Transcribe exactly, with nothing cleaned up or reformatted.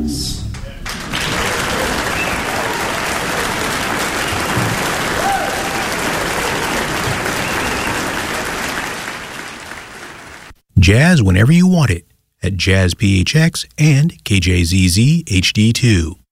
Jazz. Jazz whenever you want it at Jazz P H X and K J Z Z H D two.